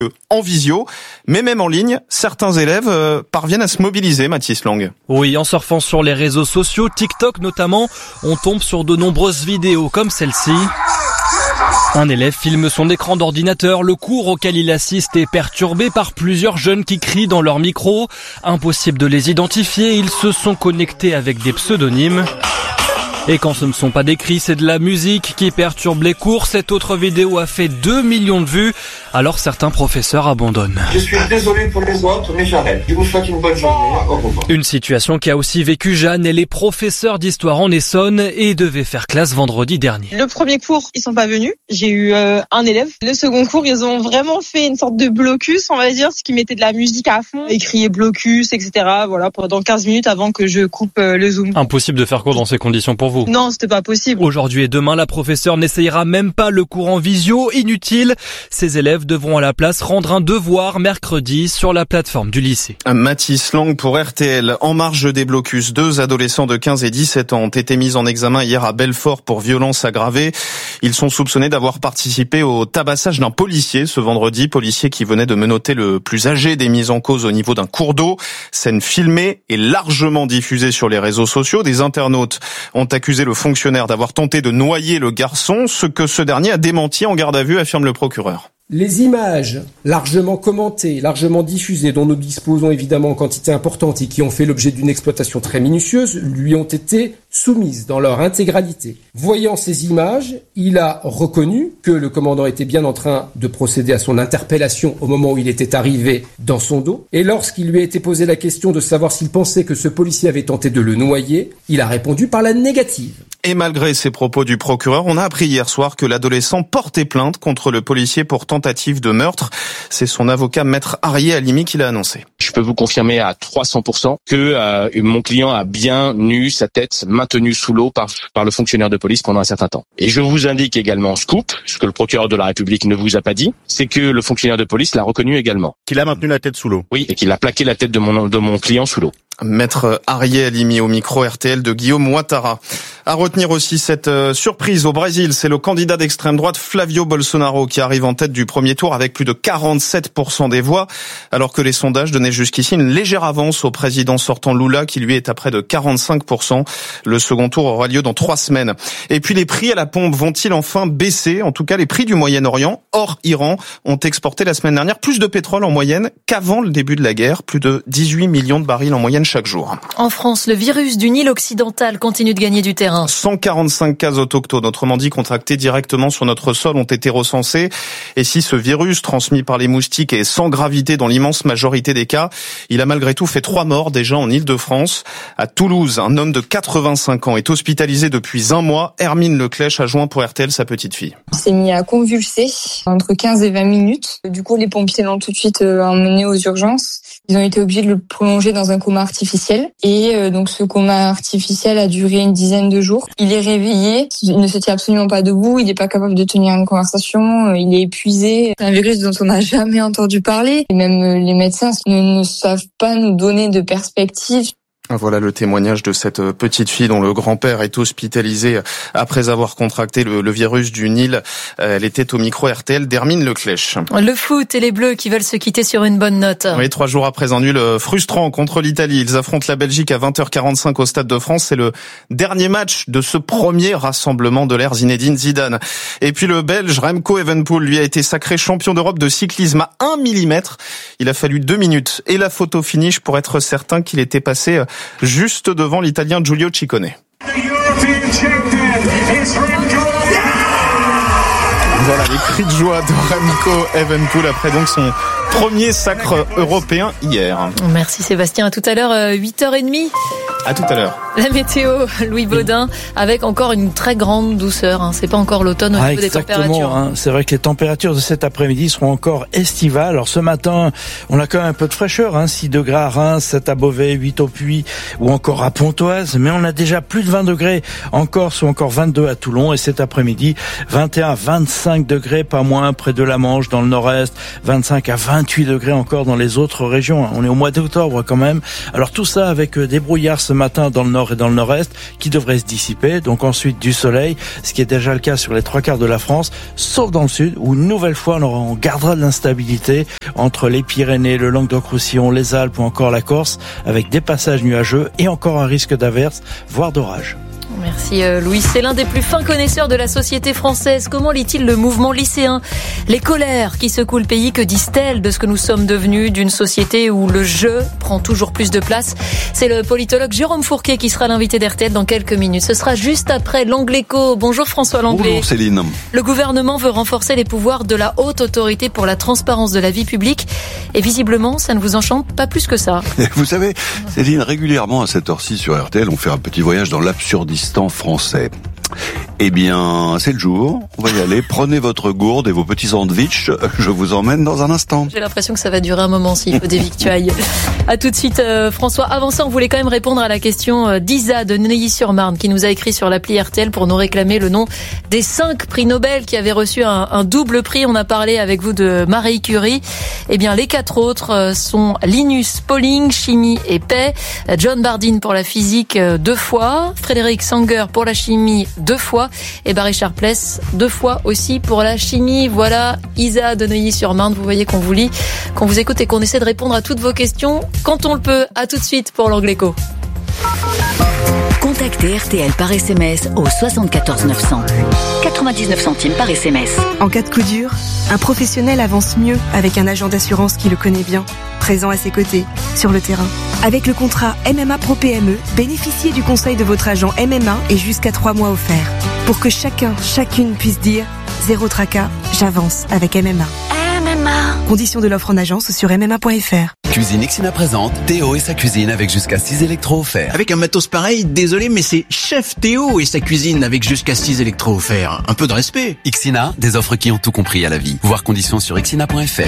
en visio, mais même en ligne, certains élèves parviennent à se mobiliser, Mathis Lang. Oui, en surfant sur les réseaux sociaux, TikTok notamment, on tombe sur de nombreuses vidéos comme celle-ci. Un élève filme son écran d'ordinateur, le cours auquel il assiste est perturbé par plusieurs jeunes qui crient dans leur micro. Impossible de les identifier, ils se sont connectés avec des pseudonymes. Et quand ce ne sont pas des cris, c'est de la musique qui perturbe les cours. Cette autre vidéo a fait 2 millions de vues, alors certains professeurs abandonnent. Je suis désolé pour les autres, mais j'arrête. Je vous souhaite une bonne journée. Au revoir. Une situation qu'a aussi vécu Jeanne. Elle est professeure d'histoire en Essonne et devait faire classe vendredi dernier. Le premier cours, ils sont pas venus. J'ai eu un élève. Le second cours, ils ont vraiment fait une sorte de blocus, on va dire, ce qui mettait de la musique à fond. Ils criaient blocus, etc. Voilà, pendant 15 minutes avant que je coupe le Zoom. Impossible de faire cours dans ces conditions pour vous. Non, c'était pas possible. Aujourd'hui et demain, la professeure n'essayera même pas le cours en visio. Inutile. Ses élèves devront à la place rendre un devoir mercredi sur la plateforme du lycée. Mathis Lang pour RTL. En marge des blocus, 2 adolescents de 15 et 17 ans ont été mis en examen hier à Belfort pour violence aggravée. Ils sont soupçonnés d'avoir participé au tabassage d'un policier ce vendredi. Policier qui venait de menotter le plus âgé des mis en cause au niveau d'un cours d'eau. Scène filmée et largement diffusée sur les réseaux sociaux. Des internautes ont accusé le fonctionnaire d'avoir tenté de noyer le garçon, ce que ce dernier a démenti en garde à vue, affirme le procureur. Les images largement commentées, largement diffusées, dont nous disposons évidemment en quantité importante et qui ont fait l'objet d'une exploitation très minutieuse, lui ont été soumises dans leur intégralité. Voyant ces images, il a reconnu que le commandant était bien en train de procéder à son interpellation au moment où il était arrivé dans son dos. Et lorsqu'il lui a été posé la question de savoir s'il pensait que ce policier avait tenté de le noyer, il a répondu par la négative. Et malgré ces propos du procureur, on a appris hier soir que l'adolescent portait plainte contre le policier pour tentative de meurtre. C'est son avocat maître Arié Halimi qui l'a annoncé. Je peux vous confirmer à 300% que mon client a bien eu sa tête maintenue sous l'eau par le fonctionnaire de police pendant un certain temps. Et je vous indique également, scoop, ce que le procureur de la République ne vous a pas dit, c'est que le fonctionnaire de police l'a reconnu également. Qu'il a maintenu la tête sous l'eau. Oui, et qu'il a plaqué la tête de mon client sous l'eau. Maître Arié Halimi au micro RTL de Guillaume Ouattara. À retenir aussi cette surprise au Brésil, c'est le candidat d'extrême droite Flavio Bolsonaro qui arrive en tête du premier tour avec plus de 47% des voix, alors que les sondages donnaient jusqu'ici une légère avance au président sortant Lula qui lui est à près de 45%. Le second tour aura lieu dans 3 semaines. Et puis les prix à la pompe vont-ils enfin baisser ? En tout cas, les prix du Moyen-Orient, hors Iran, ont exporté la semaine dernière plus de pétrole en moyenne qu'avant le début de la guerre, plus de 18 millions de barils en moyenne chaque jour. En France, le virus du Nil occidental continue de gagner du terrain. 145 cas autochtones, autrement dit contractés directement sur notre sol, ont été recensés. Et si ce virus transmis par les moustiques est sans gravité dans l'immense majorité des cas, il a malgré tout fait 3 morts déjà en Île-de-France. À Toulouse, un homme de 85 ans est hospitalisé depuis 1 mois. Hermine Leclèche a joint pour RTL sa petite fille. Il s'est mis à convulser entre 15 et 20 minutes. Du coup, les pompiers l'ont tout de suite emmené aux urgences. Ils ont été obligés de le prolonger dans un coma artificiel. Et donc ce coma artificiel a duré une dizaine de jours. Il est réveillé, il ne se tient absolument pas debout, il n'est pas capable de tenir une conversation, il est épuisé. C'est un virus dont on n'a jamais entendu parler. Et même les médecins ne savent pas nous donner de perspective. Voilà le témoignage de cette petite fille dont le grand-père est hospitalisé après avoir contracté le virus du Nil. Elle était au micro RTL d'Hermine Leclèche. Le foot et les Bleus qui veulent se quitter sur une bonne note. Oui, 3 jours après un nul frustrant contre l'Italie. Ils affrontent la Belgique à 20h45 au Stade de France. C'est le dernier match de ce premier rassemblement de l'ère Zinedine Zidane. Et puis le Belge Remco Evenepoel, lui, a été sacré champion d'Europe de cyclisme à 1 millimètre. Il a fallu 2 minutes et la photo finish pour être certain qu'il était passé juste devant l'Italien Giulio Ciccone. Voilà les cris de joie de Remco Evenepoel après donc son premier sacre européen hier. Merci Sébastien, à tout à l'heure, 8h30. À tout à l'heure. La météo, Louis Baudin, avec encore une très grande douceur. C'est pas encore l'automne au niveau des températures. C'est vrai que les températures de cet après-midi seront encore estivales. Alors ce matin, on a quand même un peu de fraîcheur. 6 degrés à Reims, 7 à Beauvais, 8 au Puy ou encore à Pontoise. Mais on a déjà plus de 20 degrés en Corse ou encore 22 à Toulon. Et cet après-midi, 21 à 25 degrés, pas moins près de la Manche, dans le nord-est. 25 à 28 degrés encore dans les autres régions. On est au mois d'octobre quand même. Alors tout ça avec des brouillards ce matin dans le nord et dans le nord-est qui devrait se dissiper. Donc ensuite du soleil, ce qui est déjà le cas sur les 3/4 de la France, sauf dans le sud où une nouvelle fois on gardera de l'instabilité entre les Pyrénées, le Languedoc-Roussillon, les Alpes ou encore la Corse, avec des passages nuageux et encore un risque d'averse, voire d'orage. Merci Louis, c'est l'un des plus fins connaisseurs de la société française. Comment lit-il le mouvement lycéen? Les colères qui secouent le pays, que disent-elles de ce que nous sommes devenus, d'une société où le jeu prend toujours plus de place? C'est le politologue Jérôme Fourquet qui sera l'invité d'RTL dans quelques minutes. Ce sera juste après l'Angléco. Bonjour François Langlais. Bonjour Céline. Le gouvernement veut renforcer les pouvoirs de la haute autorité pour la transparence de la vie publique et visiblement ça ne vous enchante pas plus que ça. Vous savez, Céline, régulièrement à cette heure-ci sur RTL, on fait un petit voyage dans l'absurdistan français. Eh bien, c'est le jour, on va y aller. Prenez votre gourde et vos petits sandwichs, je vous emmène dans un instant. J'ai l'impression que ça va durer un moment s'il faut des victuailles. À tout de suite François. Avant ça, on voulait quand même répondre à la question d'Isa de Neuilly-sur-Marne qui nous a écrit sur l'appli RTL pour nous réclamer le nom des 5 prix Nobel qui avaient reçu un double prix. On a parlé avec vous de Marie Curie. Eh bien, les 4 autres sont Linus Pauling, chimie et paix, John Bardeen pour la physique 2 fois, Frédéric Sanger pour la chimie 2 fois et Barry Sharpless 2 fois aussi pour la chimie. Voilà, Isa de Neuilly-sur-Marne, vous voyez qu'on vous lit, qu'on vous écoute et qu'on essaie de répondre à toutes vos questions quand on le peut. À tout de suite pour l'Angléco. Contactez RTL par SMS au 74 900. 99 centimes par SMS. En cas de coup dur, un professionnel avance mieux avec un agent d'assurance qui le connaît bien, présent à ses côtés, sur le terrain. Avec le contrat MMA Pro PME, bénéficiez du conseil de votre agent MMA et jusqu'à 3 mois offerts. Pour que chacune puisse dire « Zéro tracas, j'avance avec MMA ». Conditions de l'offre en agence sur MMA.fr. Cuisine Ixina présente Théo et sa cuisine avec jusqu'à 6 électros offerts. Avec un matos pareil, désolé, mais c'est Chef Théo et sa cuisine avec jusqu'à 6 électros offerts. Un peu de respect. Ixina, des offres qui ont tout compris à la vie. Voir conditions sur ixina.fr.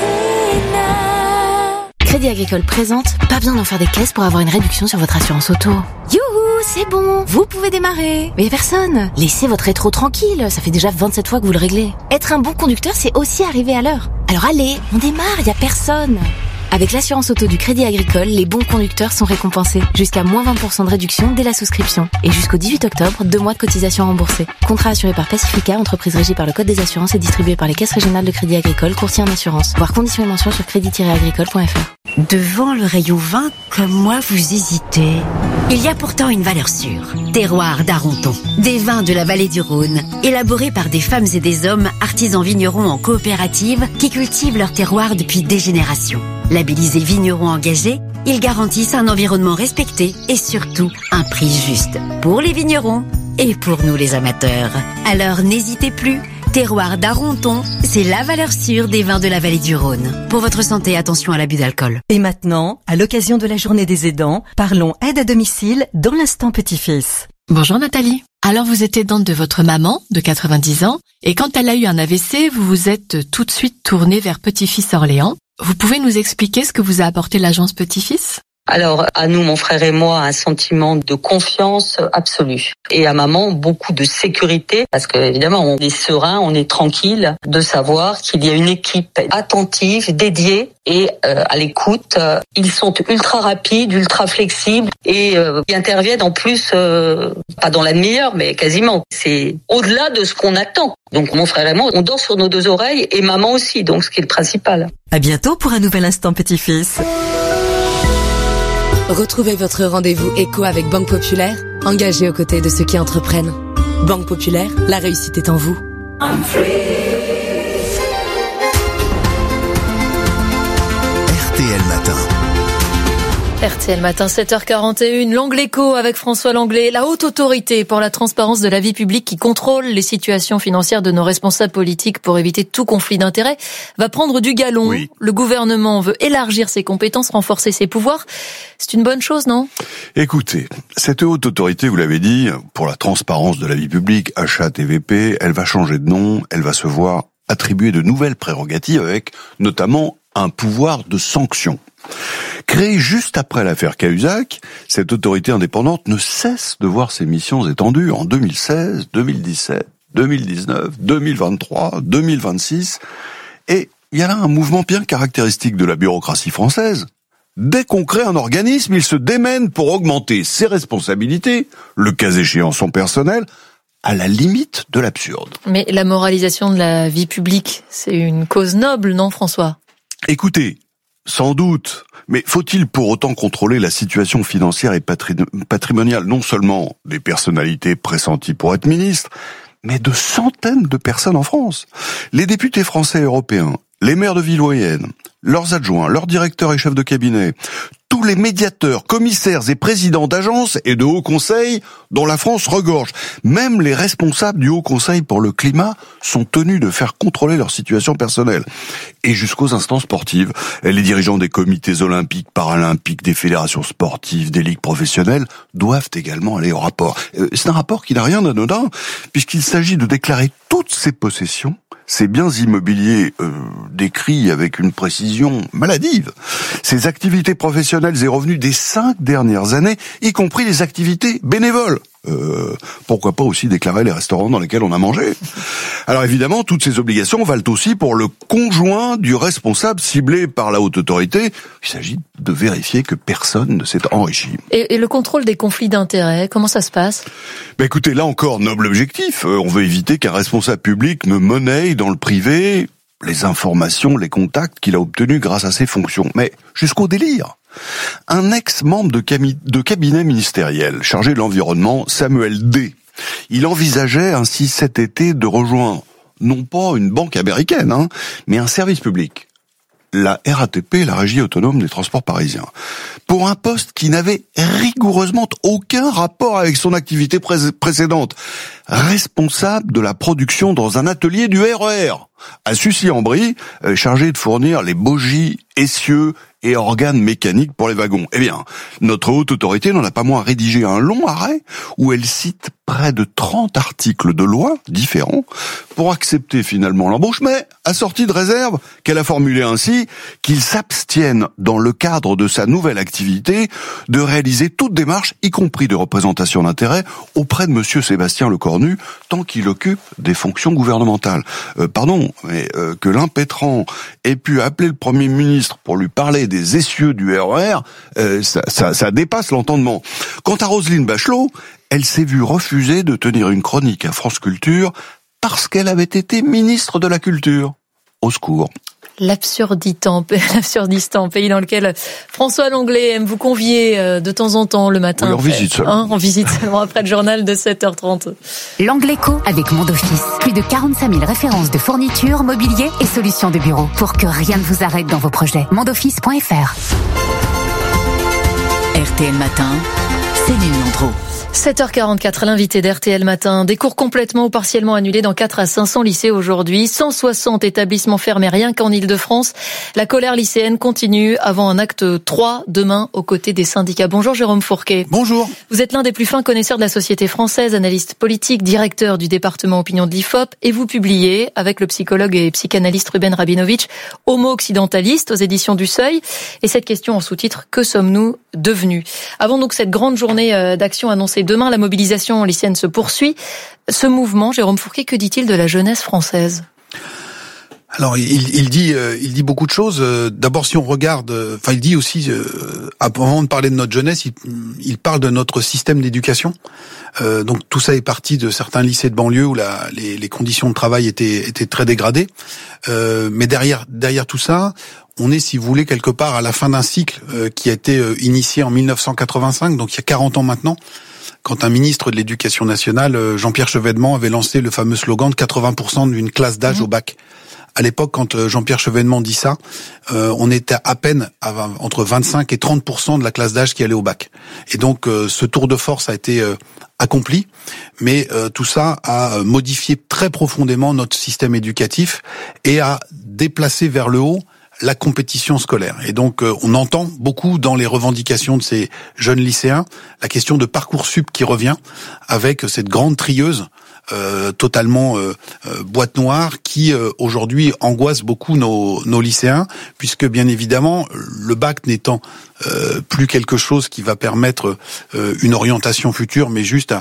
Crédit Agricole présente, pas besoin d'en faire des caisses pour avoir une réduction sur votre assurance auto. Youhou, c'est bon, vous pouvez démarrer. Mais y a personne. Laissez votre rétro tranquille, ça fait déjà 27 fois que vous le réglez. Être un bon conducteur, c'est aussi arriver à l'heure. Alors allez, on démarre, y a personne. Avec l'assurance auto du Crédit Agricole, les bons conducteurs sont récompensés. Jusqu'à moins 20% de réduction dès la souscription. Et jusqu'au 18 octobre, 2 mois de cotisation remboursée. Contrat assuré par Pacifica, entreprise régie par le Code des assurances et distribué par les caisses régionales de Crédit Agricole, courtier en assurance. Voir conditions et mentions sur crédit-agricole.fr. Devant le rayon vin, comme moi, vous hésitez. Il y a pourtant une valeur sûre. Terroir d'Aronton. Des vins de la vallée du Rhône. Élaborés par des femmes et des hommes, artisans vignerons en coopérative, qui cultivent leur terroir depuis des générations. Labellisés vignerons engagés, ils garantissent un environnement respecté et surtout un prix juste. Pour les vignerons et pour nous les amateurs. Alors n'hésitez plus. Terroir d'Aronton, c'est la valeur sûre des vins de la vallée du Rhône. Pour votre santé, attention à l'abus d'alcool. Et maintenant, à l'occasion de la journée des aidants, parlons aide à domicile dans l'instant petit-fils. Bonjour Nathalie. Alors vous êtes aidante de votre maman, de 90 ans, et quand elle a eu un AVC, vous vous êtes tout de suite tournée vers Petit-Fils Orléans. Vous pouvez nous expliquer ce que vous a apporté l'agence Petit-Fils ? Alors, à nous, mon frère et moi, un sentiment de confiance absolue. Et à maman, beaucoup de sécurité, parce que évidemment, on est serein, on est tranquille de savoir qu'il y a une équipe attentive, dédiée et à l'écoute. Ils sont ultra rapides, ultra flexibles et ils interviennent en plus, pas dans la demi-heure, mais quasiment. C'est au-delà de ce qu'on attend. Donc mon frère et moi, on dort sur nos 2 oreilles et maman aussi, donc ce qui est le principal. À bientôt pour un nouvel instant petit-fils. Retrouvez votre rendez-vous éco avec Banque Populaire, engagée aux côtés de ceux qui entreprennent. Banque Populaire, la réussite est en vous. RTL Matin. RTL Matin, 7h41, l'Angléco avec François Langlais, la haute autorité pour la transparence de la vie publique qui contrôle les situations financières de nos responsables politiques pour éviter tout conflit d'intérêts, va prendre du galon. Oui. Le gouvernement veut élargir ses compétences, renforcer ses pouvoirs. C'est une bonne chose, non ? Écoutez, cette haute autorité, vous l'avez dit, pour la transparence de la vie publique, HATVP, elle va changer de nom, elle va se voir attribuer de nouvelles prérogatives avec notamment un pouvoir de sanction. Créée juste après l'affaire Cahuzac, cette autorité indépendante ne cesse de voir ses missions étendues en 2016, 2017, 2019, 2023, 2026. Et il y a là un mouvement bien caractéristique de la bureaucratie française. dès qu'on crée un organisme, il se démène pour augmenter ses responsabilités, le cas échéant son personnel, à la limite de l'absurde. Mais la moralisation de la vie publique, c'est une cause noble, non François ? Écoutez, sans doute, mais faut-il pour autant contrôler la situation financière et patrimoniale non seulement des personnalités pressenties pour être ministres, mais de centaines de personnes en France. Les députés français et européens, les maires de villes moyennes, leurs adjoints, leurs directeurs et chefs de cabinet, tous les médiateurs, commissaires et présidents d'agences et de hauts conseils dont la France regorge. Même les responsables du Haut Conseil pour le climat sont tenus de faire contrôler leur situation personnelle. Et jusqu'aux instances sportives, les dirigeants des comités olympiques, paralympiques, des fédérations sportives, des ligues professionnelles doivent également aller au rapport. C'est un rapport qui n'a rien d'anodin, puisqu'il s'agit de déclarer toutes ses possessions, ces biens immobiliers décrits avec une précision maladive, ces activités professionnelles et revenus des 5 dernières années, y compris les activités bénévoles. Pourquoi pas aussi déclarer les restaurants dans lesquels on a mangé. Alors évidemment, toutes ces obligations valent aussi pour le conjoint du responsable ciblé par la haute autorité. Il s'agit de vérifier que personne ne s'est enrichi. Et le contrôle des conflits d'intérêts, comment ça se passe ? Écoutez, là encore, noble objectif. On veut éviter qu'un responsable public ne monnaie dans le privé les informations, les contacts qu'il a obtenus grâce à ses fonctions. Mais jusqu'au délire. Un ex-membre de cabinet ministériel chargé de l'environnement, Samuel D. Il envisageait ainsi cet été de rejoindre, non pas une banque américaine, mais un service public. La RATP, la Régie autonome des transports parisiens. Pour un poste qui n'avait rigoureusement aucun rapport avec son activité précédente. Responsable de la production dans un atelier du RER, à Sucy-en-Brie, chargé de fournir les bogies, essieux et organes mécaniques pour les wagons. Eh bien, notre haute autorité n'en a pas moins rédigé un long arrêt où elle cite près de 30 articles de loi différents pour accepter finalement l'embauche, mais assortie de réserve qu'elle a formulée ainsi qu'il s'abstienne dans le cadre de sa nouvelle activité de réaliser toute démarche, y compris de représentation d'intérêt, auprès de monsieur Sébastien Lecornu, tant qu'il occupe des fonctions gouvernementales. Mais que l'impétrant ait pu appeler le Premier ministre pour lui parler des essieux du RER, ça dépasse l'entendement. Quant à Roselyne Bachelot, elle s'est vue refuser de tenir une chronique à France Culture parce qu'elle avait été ministre de la Culture. Au secours. L'absurdistan, pays dans lequel François Lenglet aime vous convier de temps en temps le matin. Oui, en visite seulement après le journal de 7h30. L'Angleco avec Mondoffice. Plus de 45 000 références de fournitures, mobilier et solutions de bureau pour que rien ne vous arrête dans vos projets. Mondoffice.fr. RTL Matin, Céline Landreau. 7h44, l'invité d'RTL Matin. Des cours complètement ou partiellement annulés dans 4 à 500 lycées aujourd'hui. 160 établissements fermés rien qu'en Ile-de-France. La colère lycéenne continue avant un acte 3 demain aux côtés des syndicats. Bonjour Jérôme Fourquet. Bonjour. Vous êtes l'un des plus fins connaisseurs de la société française, analyste politique, directeur du département opinion de l'IFOP, et vous publiez avec le psychologue et psychanalyste Ruben Rabinovitch Homo occidentaliste aux éditions du Seuil. Et cette question en sous-titre, que sommes-nous devenus ? Avant donc cette grande journée d'action annoncée demain, la mobilisation lycéenne se poursuit. Ce mouvement, Jérôme Fourquet, que dit-il de la jeunesse française ? Alors, il dit beaucoup de choses. D'abord, si on regarde, il dit aussi, avant de parler de notre jeunesse, il parle de notre système d'éducation. Donc, tout ça est parti de certains lycées de banlieue où les conditions de travail étaient très dégradées. Mais derrière tout ça, on est, si vous voulez, quelque part à la fin d'un cycle qui a été initié en 1985, donc il y a 40 ans maintenant, quand un ministre de l'Éducation nationale, Jean-Pierre Chevènement, avait lancé le fameux slogan de 80% d'une classe d'âge au bac. À l'époque, quand Jean-Pierre Chevènement dit ça, on était à peine entre 25 et 30% de la classe d'âge qui allait au bac. Et donc, ce tour de force a été accompli, mais tout ça a modifié très profondément notre système éducatif et a déplacé vers le haut la compétition scolaire. Et donc, on entend beaucoup dans les revendications de ces jeunes lycéens la question de Parcoursup qui revient avec cette grande trieuse totalement boîte noire qui aujourd'hui angoisse beaucoup nos lycéens, puisque bien évidemment le bac n'étant plus quelque chose qui va permettre une orientation future, mais juste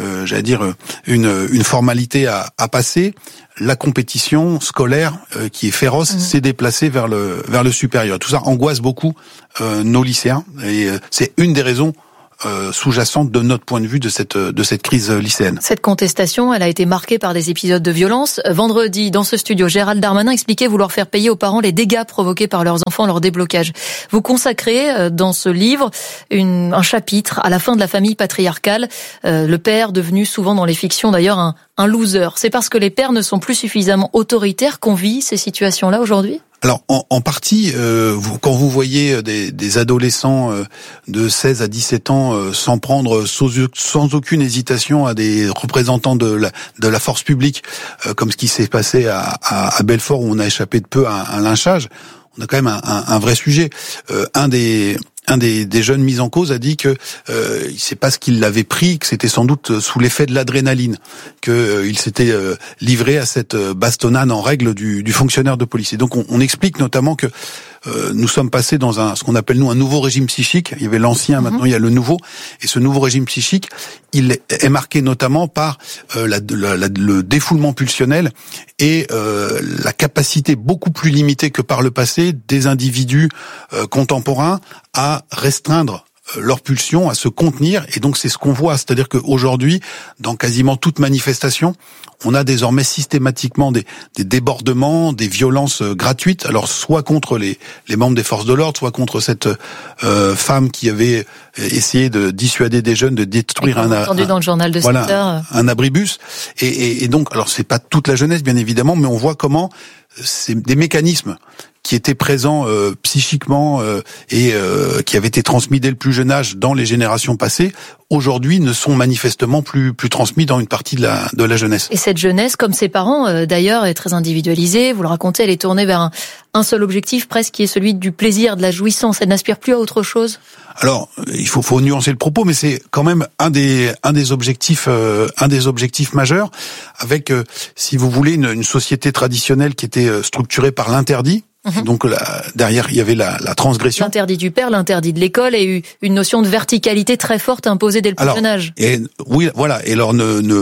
une formalité à passer. La compétition scolaire qui est féroce s'est déplacée vers le supérieur. Tout ça angoisse beaucoup nos lycéens, et c'est une des raisons sous-jacente de notre point de vue de cette crise lycéenne. Cette contestation, elle a été marquée par des épisodes de violence. Vendredi, dans ce studio, Gérald Darmanin expliquait vouloir faire payer aux parents les dégâts provoqués par leurs enfants lors des blocages. Vous consacrez dans ce livre un chapitre à la fin de la famille patriarcale. Le père, devenu souvent dans les fictions d'ailleurs un loser. C'est parce que les pères ne sont plus suffisamment autoritaires qu'on vit ces situations-là aujourd'hui ? Alors en partie, quand vous voyez des adolescents de 16 à 17 ans s'en prendre sans aucune hésitation à des représentants de la force publique, comme ce qui s'est passé à Belfort où on a échappé de peu à un lynchage, on a quand même un vrai sujet. Un des jeunes mis en cause a dit que c'est pas ce qu'il l'avait pris, que c'était sans doute sous l'effet de l'adrénaline, que il s'était livré à cette bastonnade en règle du fonctionnaire de police. Et donc on explique notamment que nous sommes passés dans ce qu'on appelle nous un nouveau régime psychique. Il y avait l'ancien, maintenant il y a le nouveau, et ce nouveau régime psychique, il est marqué notamment par le défoulement pulsionnel et la capacité beaucoup plus limitée que par le passé des individus contemporains à restreindre leur pulsion, à se contenir, et donc c'est ce qu'on voit, c'est-à-dire qu'aujourd'hui, dans quasiment toute manifestation, on a désormais systématiquement des débordements, des violences gratuites, alors soit contre les membres des forces de l'ordre, soit contre cette femme qui avait essayé de dissuader des jeunes de détruire dans le journal de 7 heures. Un abribus, et donc, alors c'est pas toute la jeunesse bien évidemment, mais on voit comment c'est des mécanismes qui étaient présents psychiquement et qui avaient été transmis dès le plus jeune âge dans les générations passées, aujourd'hui ne sont manifestement plus transmis dans une partie de la jeunesse. Et cette jeunesse, comme ses parents d'ailleurs, est très individualisée. Vous le racontez, elle est tournée vers un seul objectif presque, qui est celui du plaisir, de la jouissance. Elle n'aspire plus à autre chose. Alors, il faut nuancer le propos, mais c'est quand même un des objectifs majeurs, avec, si vous voulez, une société traditionnelle qui était structurée par l'interdit. Donc derrière, il y avait la transgression. L'interdit du père, l'interdit de l'école, et une notion de verticalité très forte imposée dès le plus jeune âge. Oui, voilà. Et alors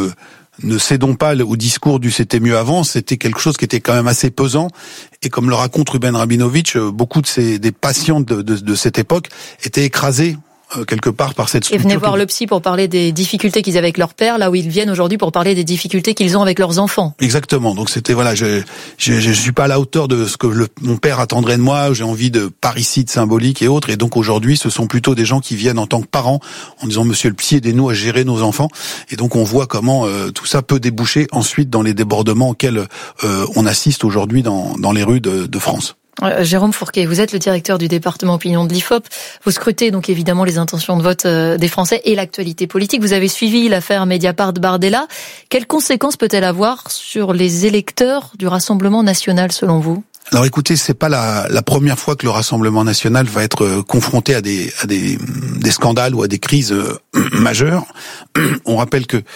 ne cédons pas au discours du c'était mieux avant. C'était quelque chose qui était quand même assez pesant. Et comme le raconte Ruben Rabinovitch, beaucoup des patients de cette époque étaient écrasés quelque part par cette structure. Et venaient voir le psy pour parler des difficultés qu'ils avaient avec leur père, là où ils viennent aujourd'hui pour parler des difficultés qu'ils ont avec leurs enfants. Exactement. Donc c'était je suis pas à la hauteur de ce que mon père attendrait de moi. J'ai envie de parricide symbolique et autres. Et donc aujourd'hui, ce sont plutôt des gens qui viennent en tant que parents en disant Monsieur le psy, aidez-nous à gérer nos enfants. Et donc on voit comment tout ça peut déboucher ensuite dans les débordements auxquels on assiste aujourd'hui dans les rues de France. Jérôme Fourquet, vous êtes le directeur du département opinion de l'IFOP. Vous scrutez donc évidemment les intentions de vote des Français et l'actualité politique. Vous avez suivi l'affaire Mediapart-Bardella. Quelles conséquences peut-elle avoir sur les électeurs du Rassemblement national selon vous ? Alors écoutez, c'est pas la première fois que le Rassemblement national va être confronté à des scandales ou à des crises majeures. On rappelle que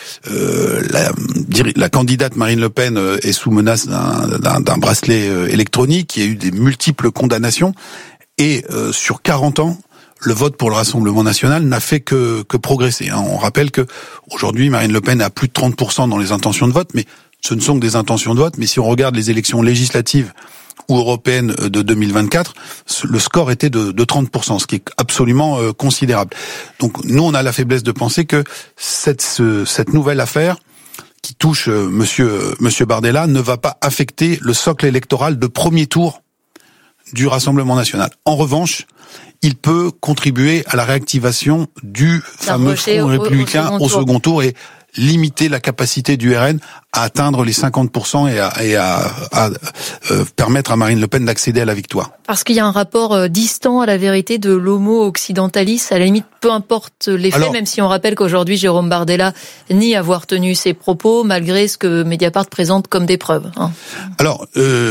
la candidate Marine Le Pen est sous menace d'un bracelet électronique, il y a eu des multiples condamnations, et sur 40 ans, le vote pour le Rassemblement national n'a fait que progresser. On rappelle que aujourd'hui Marine Le Pen a plus de 30% dans les intentions de vote, mais ce ne sont que des intentions de vote. Mais si on regarde les élections législatives ou européenne de 2024, le score était de 30%, ce qui est absolument considérable. Donc nous, on a la faiblesse de penser que cette nouvelle affaire qui touche Monsieur Bardella ne va pas affecter le socle électoral de premier tour du Rassemblement national. En revanche, il peut contribuer à la réactivation du fameux Front républicain au second tour et limiter la capacité du RN à atteindre les 50% et à permettre à Marine Le Pen d'accéder à la victoire. Parce qu'il y a un rapport distant à la vérité de l'homo-occidentalis. À la limite, peu importe les faits, même si on rappelle qu'aujourd'hui, Jérôme Bardella nie avoir tenu ses propos, malgré ce que Mediapart présente comme des preuves. Alors,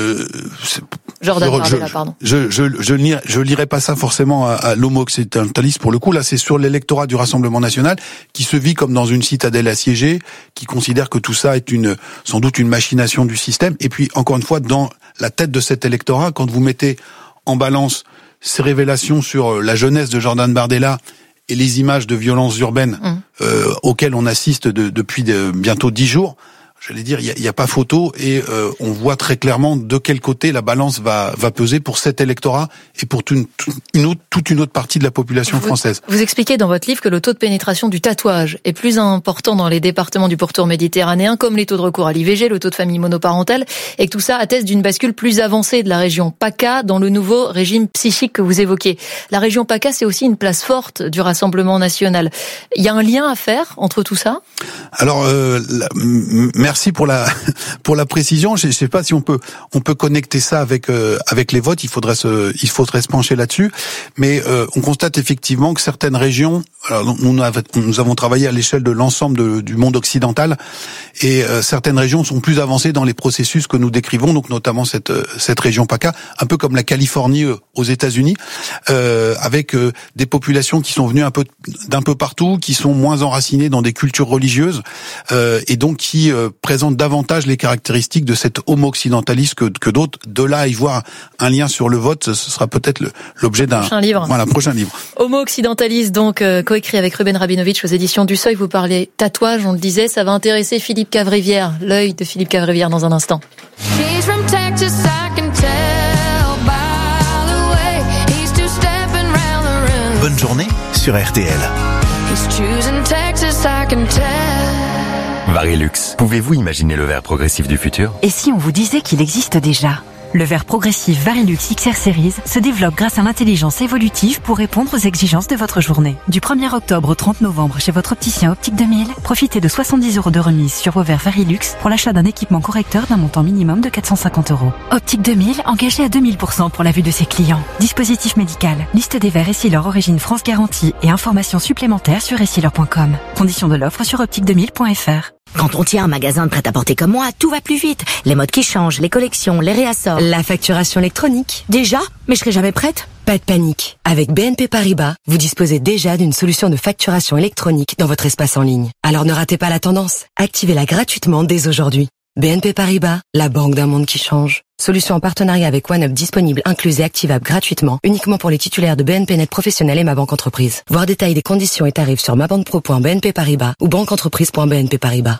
Jordan Bardella, pardon. Je lirai pas ça forcément à l'homo-occidentaliste pour le coup. Là, c'est sur l'électorat du Rassemblement national qui se vit comme dans une citadelle assiégée, qui considère que tout ça est sans doute une machination du système. Et puis, encore une fois, dans la tête de cet électorat, quand vous mettez en balance ces révélations sur la jeunesse de Jordan Bardella et les images de violences urbaines auxquelles on assiste depuis bientôt 10 jours, j'allais dire, il y a pas photo et on voit très clairement de quel côté la balance va peser pour cet électorat et pour toute une autre partie de la population française. Vous expliquez dans votre livre que le taux de pénétration du tatouage est plus important dans les départements du pourtour méditerranéen, comme les taux de recours à l'IVG, le taux de famille monoparentale, et que tout ça atteste d'une bascule plus avancée de la région PACA dans le nouveau régime psychique que vous évoquez. La région PACA, c'est aussi une place forte du Rassemblement national. Il y a un lien à faire entre tout ça ? Alors, merci pour la précision. Je sais pas si on peut connecter ça avec les votes. Il faudrait se pencher là-dessus. Mais on constate effectivement que certaines régions, alors nous avons travaillé à l'échelle de l'ensemble du monde occidental, et certaines régions sont plus avancées dans les processus que nous décrivons. Donc notamment cette région PACA, un peu comme la Californie aux États-Unis, avec des populations qui sont venues d'un peu partout, qui sont moins enracinées dans des cultures religieuses, et donc qui présentent davantage les caractéristiques de cet homo-occidentaliste que d'autres. De là à y voir un lien sur le vote, ce sera peut-être l'objet d'un prochain livre. Homo-occidentaliste, donc coécrit avec Ruben Rabinovitch aux éditions du Seuil. Vous parlez tatouage, on le disait, ça va intéresser Philippe Cavrivière, l'œil de Philippe Cavrivière dans un instant. Bonne journée sur RTL. Varilux, pouvez-vous imaginer le verre progressif du futur ? Et si on vous disait qu'il existe déjà ? Le verre progressif Varilux XR Series se développe grâce à l'intelligence évolutive pour répondre aux exigences de votre journée. Du 1er octobre au 30 novembre chez votre opticien Optique 2000, profitez de 70 € de remise sur vos verres Varilux pour l'achat d'un équipement correcteur d'un montant minimum de 450 €. Optique 2000, engagé à 2000% pour la vue de ses clients. Dispositif médical, liste des verres Essilor Origine France Garantie et informations supplémentaires sur essilor.com. Conditions de l'offre sur optique2000.fr. Quand on tient un magasin de prêt-à-porter comme moi, tout va plus vite. Les modes qui changent, les collections, les réassorts. La facturation électronique. Déjà ? Mais je serai jamais prête. Pas de panique. Avec BNP Paribas, vous disposez déjà d'une solution de facturation électronique dans votre espace en ligne. Alors ne ratez pas la tendance. Activez-la gratuitement dès aujourd'hui. BNP Paribas, la banque d'un monde qui change. Solution en partenariat avec OneUp disponible, incluse et activable gratuitement, uniquement pour les titulaires de BNP Net Professionnel et Ma Banque Entreprise. Voir détails des conditions et tarifs sur mabanquepro.bnp Paribas ou banqueentreprise.bnp Paribas.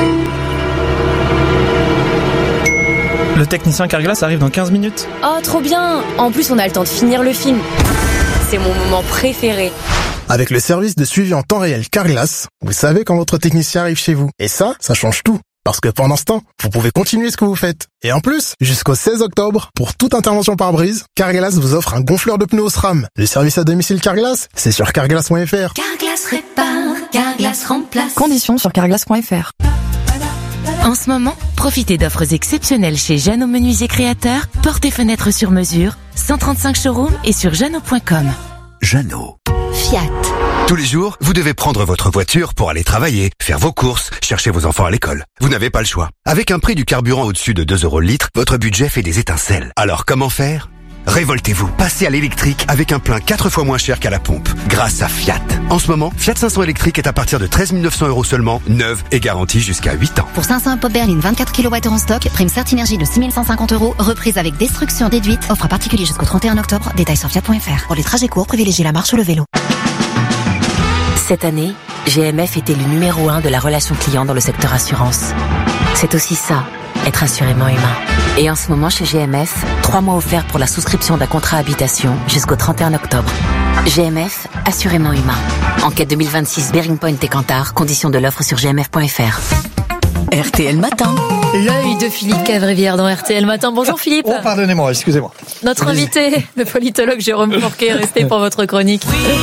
Le technicien Carglass arrive dans 15 minutes. Oh, trop bien! En plus, on a le temps de finir le film. C'est mon moment préféré. Avec le service de suivi en temps réel Carglass, vous savez quand votre technicien arrive chez vous. Et ça change tout. Parce que pendant ce temps, vous pouvez continuer ce que vous faites. Et en plus, jusqu'au 16 octobre, pour toute intervention par brise, Carglass vous offre un gonfleur de pneus au SRAM. Le service à domicile Carglass, c'est sur carglass.fr. Carglass répare, Carglass remplace. Conditions sur carglass.fr. En ce moment, profitez d'offres exceptionnelles chez Jeannot Menuisier Créateur, portes et fenêtres sur mesure, 135 showrooms et sur jeannot.com. Jeannot. Fiat. Tous les jours, vous devez prendre votre voiture pour aller travailler, faire vos courses, chercher vos enfants à l'école. Vous n'avez pas le choix. Avec un prix du carburant au-dessus de 2 € le litre, votre budget fait des étincelles. Alors comment faire ? Révoltez-vous, passez à l'électrique avec un plein 4 fois moins cher qu'à la pompe, grâce à Fiat. En ce moment, Fiat 500 électrique est à partir de 13 900 € seulement, neuve et garantie jusqu'à 8 ans. Pour 500 pop berline 24 kWh en stock, prime Certinergie de 6 150 €, reprise avec destruction déduite, offre à particulier jusqu'au 31 octobre, détails sur fiat.fr. Pour les trajets courts, privilégiez la marche ou le vélo. Cette année, GMF était le numéro 1 de la relation client dans le secteur assurance. C'est aussi ça, être assurément humain. Et en ce moment chez GMF, 3 mois offerts pour la souscription d'un contrat habitation jusqu'au 31 octobre. GMF, assurément humain. Enquête 2026 Bearing Point et Cantar, conditions de l'offre sur gmf.fr. RTL Matin. L'œil de Philippe Cavrivière dans RTL Matin. Bonjour Philippe. Oh, pardonnez-moi, excusez-moi. Notre invité, le politologue Jérôme Fourquet, est resté pour votre chronique.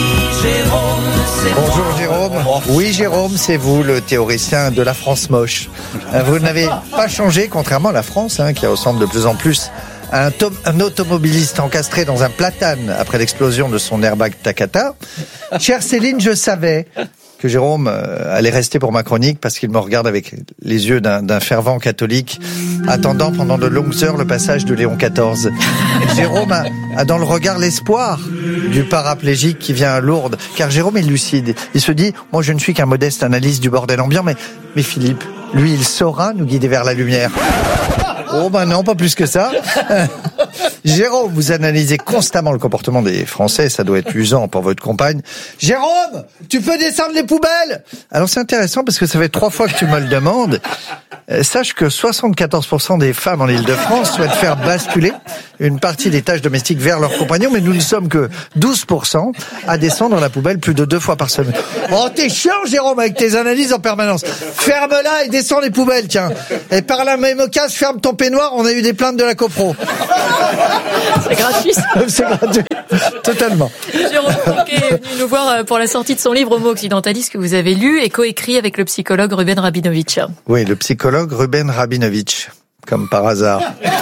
Bonjour Jérôme. Oui Jérôme, c'est vous le théoricien de la France moche. Vous n'avez pas changé, contrairement à la France, qui ressemble de plus en plus à un automobiliste encastré dans un platane après l'explosion de son airbag Takata. Chère Céline, je savais que Jérôme allait rester pour ma chronique parce qu'il me regarde avec les yeux d'un fervent catholique, attendant pendant de longues heures le passage de Léon XIV. Jérôme a dans le regard l'espoir du paraplégique qui vient à Lourdes, car Jérôme est lucide. Il se dit, moi je ne suis qu'un modeste analyste du bordel ambiant, mais Philippe, lui, il saura nous guider vers la lumière. Oh ben non, pas plus que ça. Jérôme, vous analysez constamment le comportement des Français, ça doit être usant pour votre compagne. Jérôme, tu peux descendre les poubelles? Alors c'est intéressant parce que ça fait 3 fois que tu me le demandes. Sache que 74% des femmes en Île-de-France souhaitent faire basculer une partie des tâches domestiques vers leurs compagnons, mais nous ne sommes que 12% à descendre dans la poubelle plus de 2 fois par semaine. Oh, t'es chiant, Jérôme, avec tes analyses en permanence. Ferme-la et descends les poubelles, tiens. Et par la même occasion, ferme ton peignoir, on a eu des plaintes de la copro. C'est gratuit, ça. C'est gratuit. Totalement. Jérôme Fourquet est venu nous voir pour la sortie de son livre Homo Occidentalis que vous avez lu et coécrit avec le psychologue Ruben Rabinovitch. Oui, le psychologue Ruben Rabinovitch, comme par hasard.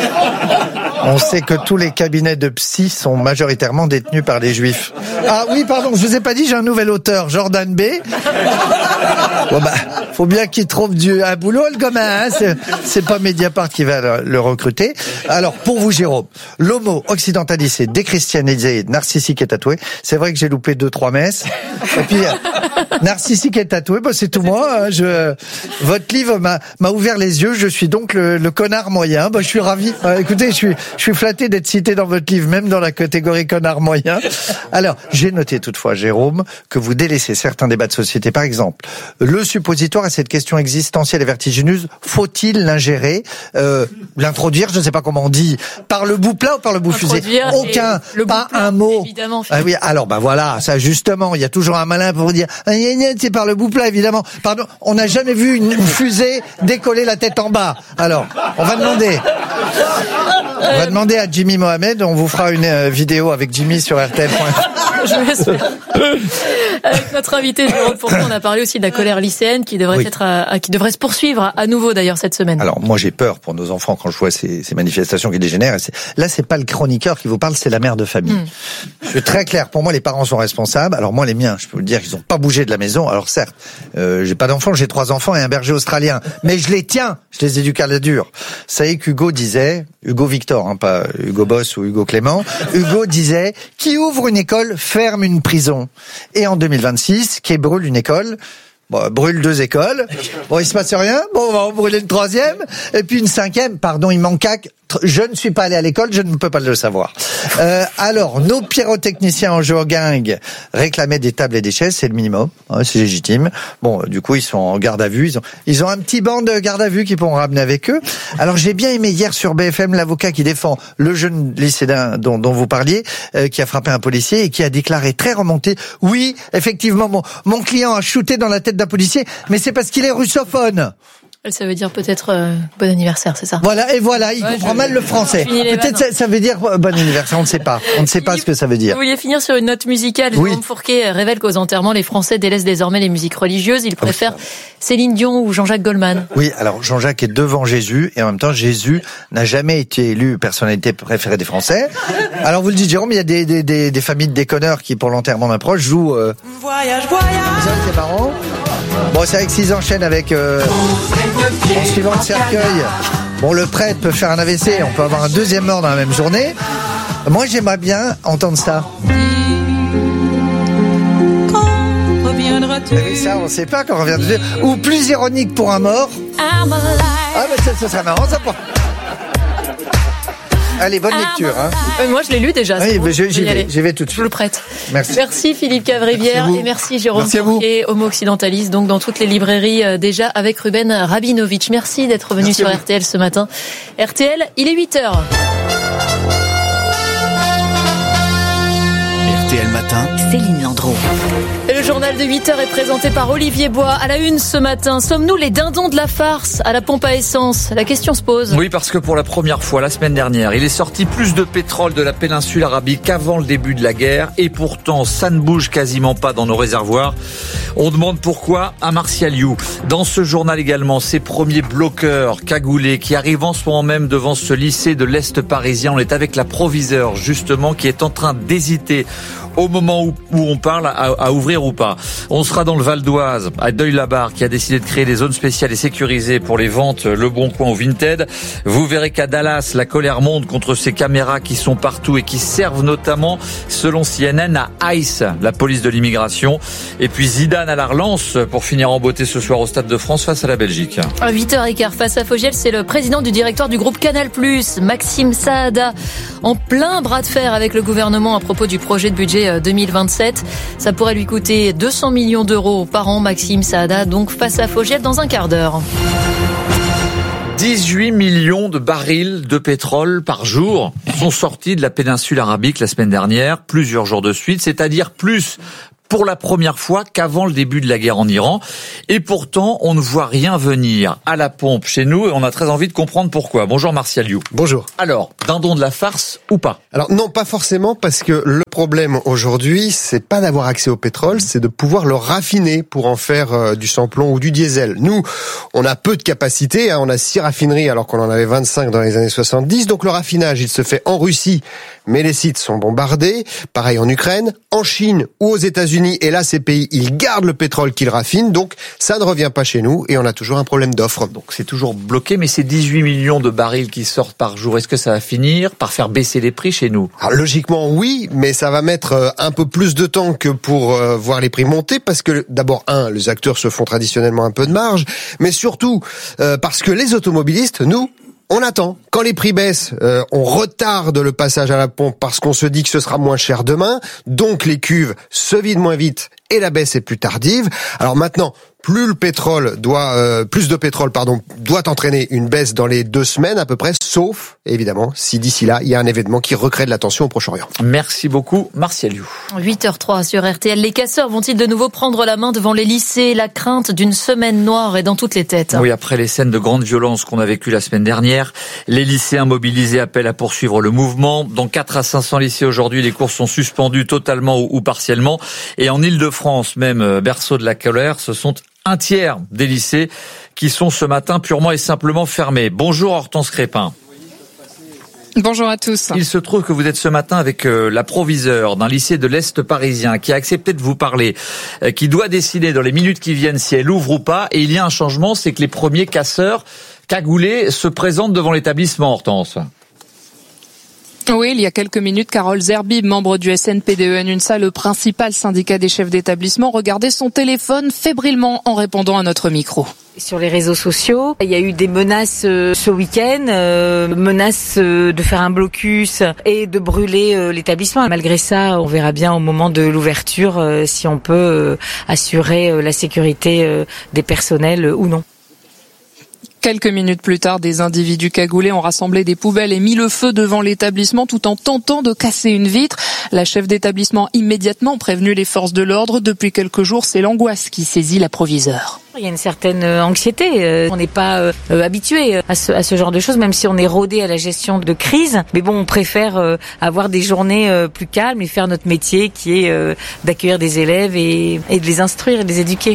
On sait que tous les cabinets de psy sont majoritairement détenus par des juifs. Ah oui, pardon, je vous ai pas dit, j'ai un nouvel auteur, Jordan B. Bon bah, faut bien qu'il trouve un boulot, le gamin, c'est pas Mediapart qui va le recruter. Alors, pour vous, Jérôme, l'homo occidentalis est déchristianisé, narcissique et tatoué. C'est vrai que j'ai loupé 2-3 messes. Et puis, narcissique et tatoué, bah, c'est tout moi. Votre livre m'a ouvert les yeux. Je suis donc le connard moyen. Bah, je suis ravi. Écoutez, je suis flatté d'être cité dans votre livre, même dans la catégorie connard moyen. Alors, j'ai noté toutefois, Jérôme, que vous délaissez certains débats de société. Par exemple, le suppositoire à cette question existentielle et vertigineuse, faut-il l'ingérer, l'introduire, je ne sais pas comment on dit, par le bout plat ou par le bout fusé? Aucun, pas un mot. Évidemment. Ah oui, alors bah voilà, ça justement, il y a toujours un malin pour vous dire, c'est par le bout plat évidemment. Pardon, on n'a jamais vu une fusée décoller la tête en bas. Alors, on va demander. On va demander à Jimmy Mohamed, on vous fera une vidéo avec Jimmy sur RTL.fr. Je l'espère. Avec notre invité Jérôme Fourquet, on a parlé aussi de la colère lycéenne qui devrait qui devrait se poursuivre à nouveau d'ailleurs cette semaine. Alors moi j'ai peur pour nos enfants quand je vois ces manifestations qui dégénèrent. Là c'est pas le chroniqueur qui vous parle, c'est la mère de famille. Je suis très clair, pour moi les parents sont responsables. Alors moi les miens, je peux vous le dire, ils ont pas bougé de la maison. Alors certes, j'ai pas d'enfants, j'ai 3 enfants et un berger australien, mais je les tiens, je les éduque à la dure. Vous savez qu'Hugo disait, Hugo Victor, pas Hugo Boss ou Hugo Clément, Hugo disait, qui ouvre une école ferme une prison. Et en 2026, qui brûle une école, brûle 2 écoles. Bon, il se passe rien. Bon, on va en brûler une 3e. Et puis une 5e. Pardon, il manque qu'à... Je ne suis pas allé à l'école, je ne peux pas le savoir. Alors, nos pyrotechniciens en jogging réclamaient des tables et des chaises, c'est le minimum, c'est légitime. Bon, du coup, ils sont en garde à vue. Ils ont un petit banc de garde à vue qu'ils pourront ramener avec eux. Alors, j'ai bien aimé hier sur BFM l'avocat qui défend le jeune lycéen dont vous parliez, qui a frappé un policier et qui a déclaré très remonté, oui, effectivement, mon client a shooté dans la tête d'un policier, mais c'est parce qu'il est russophone. Ça veut dire peut-être bon anniversaire, c'est ça? Voilà, et voilà, il comprend mal le français. Peut-être ça veut dire bon anniversaire, on ne sait pas. On ne sait pas ce que ça veut dire. Vous vouliez finir sur une note musicale. Jérôme Fourquet révèle qu'aux enterrements, les Français délaissent désormais les musiques religieuses. Ils préfèrent Céline Dion ou Jean-Jacques Goldman. Oui, alors Jean-Jacques est devant Jésus, et en même temps, Jésus n'a jamais été élu personnalité préférée des Français. Alors vous le dites, Jérôme, il y a des familles de déconneurs qui, pour l'enterrement d'un proche, jouent... Voyage. C'est marrant. Bon, c'est vrai que s'ils enchaînent avec... en suivant le cercueil, bon, le prêtre peut faire un AVC, on peut avoir un 2e mort dans la même journée. Moi, j'aimerais bien entendre ça. Mais ça, on ne sait pas quand on revient de Dieu. Ou plus ironique pour un mort. Ah, mais ça serait marrant, ça. Allez, bonne lecture. Moi, je l'ai lu déjà. Oui, mais j'y vais tout de suite. Je le prête. Merci. Merci Philippe Cavrivière et merci Jérôme Fourquet, Homo Occidentalis, donc dans toutes les librairies déjà avec Ruben Rabinovitch. Merci d'être venu sur RTL ce matin. RTL, il est 8h. RTL Matin, Céline Landreau. Et le journal de 8h est présenté par Olivier Bois. À la une ce matin, sommes-nous les dindons de la farce à la pompe à essence? La question se pose. Oui, parce que pour la première fois la semaine dernière, il est sorti plus de pétrole de la péninsule arabique qu'avant le début de la guerre. Et pourtant, ça ne bouge quasiment pas dans nos réservoirs. On demande pourquoi à Martial You. Dans ce journal également, ces premiers bloqueurs cagoulés qui arrivent en ce moment même devant ce lycée de l'Est parisien. On est avec la proviseure, justement, qui est en train d'hésiter au moment où on parle à ouvrir ou pas. On sera dans le Val d'Oise, à Deuil-la-Barre, qui a décidé de créer des zones spéciales et sécurisées pour les ventes Le Bon Coin ou Vinted. Vous verrez qu'à Dallas, la colère monte contre ces caméras qui sont partout et qui servent notamment, selon CNN, à ICE, la police de l'immigration. Et puis Zidane à la relance pour finir en beauté ce soir au Stade de France face à la Belgique. À 8h15, face à Fogiel, c'est le président du directoire du groupe Canal+, Maxime Saada, en plein bras de fer avec le gouvernement à propos du projet de budget 2027. Ça pourrait lui coûter 200 millions d'euros par an. Maxime Saada, donc face à Fogiel dans un quart d'heure. 18 millions de barils de pétrole par jour sont sortis de la péninsule arabique la semaine dernière, plusieurs jours de suite, c'est-à-dire plus pour la première fois qu'avant le début de la guerre en Iran. Et pourtant, on ne voit rien venir à la pompe chez nous et on a très envie de comprendre pourquoi. Bonjour Martial You. Bonjour. Alors, dindon de la farce ou pas? Alors non, pas forcément, parce que le problème aujourd'hui, c'est pas d'avoir accès au pétrole, c'est de pouvoir le raffiner pour en faire du sans-plomb ou du diesel. Nous, on a peu de capacité, on a 6 raffineries alors qu'on en avait 25 dans les années 70, donc le raffinage, il se fait en Russie, mais les sites sont bombardés, pareil en Ukraine, en Chine ou aux États-Unis, et là, ces pays, ils gardent le pétrole qu'ils raffinent, donc ça ne revient pas chez nous et on a toujours un problème d'offre. Donc c'est toujours bloqué, mais ces 18 millions de barils qui sortent par jour, est-ce que ça va finir par faire baisser les prix chez nous? Alors, logiquement, oui, mais ça va mettre un peu plus de temps que pour voir les prix monter, parce que d'abord, les acteurs se font traditionnellement un peu de marge, mais surtout parce que les automobilistes, nous, on attend. Quand les prix baissent, on retarde le passage à la pompe parce qu'on se dit que ce sera moins cher demain. Donc les cuves se vident moins vite et la baisse est plus tardive. Alors maintenant, plus de pétrole doit entraîner une baisse dans les 2 semaines à peu près, sauf, évidemment, si d'ici là, il y a un événement qui recrée de la tension au Proche-Orient. Merci beaucoup, Martial You. 8h03 sur RTL. Les casseurs vont-ils de nouveau prendre la main devant les lycées? La crainte d'une semaine noire est dans toutes les têtes. Oui, après les scènes de grande violence qu'on a vécues la semaine dernière, les lycéens mobilisés appellent à poursuivre le mouvement. Dans 4 à 500 lycées aujourd'hui, les cours sont suspendus totalement ou partiellement. Et en Ile-de-France, même berceau de la colère, ce sont un tiers des lycées qui sont ce matin purement et simplement fermés. Bonjour Hortense Crépin. Bonjour à tous. Il se trouve que vous êtes ce matin avec la proviseure d'un lycée de l'Est parisien qui a accepté de vous parler, qui doit décider dans les minutes qui viennent si elle ouvre ou pas. Et il y a un changement, c'est que les premiers casseurs cagoulés se présentent devant l'établissement, Hortense. Oui, il y a quelques minutes, Carole Zerbib, membre du SNPDEN UNSA, le principal syndicat des chefs d'établissement, regardait son téléphone fébrilement en répondant à notre micro. Sur les réseaux sociaux, il y a eu des menaces ce week-end, menaces de faire un blocus et de brûler l'établissement. Malgré ça, on verra bien au moment de l'ouverture si on peut assurer la sécurité des personnels ou non. Quelques minutes plus tard, des individus cagoulés ont rassemblé des poubelles et mis le feu devant l'établissement tout en tentant de casser une vitre. La chef d'établissement immédiatement prévenu les forces de l'ordre. Depuis quelques jours, c'est l'angoisse qui saisit la proviseure. Il y a une certaine anxiété. On n'est pas habitué à ce genre de choses, même si on est rodé à la gestion de crise. Mais bon, on préfère avoir des journées plus calmes et faire notre métier qui est d'accueillir des élèves et de les instruire et de les éduquer.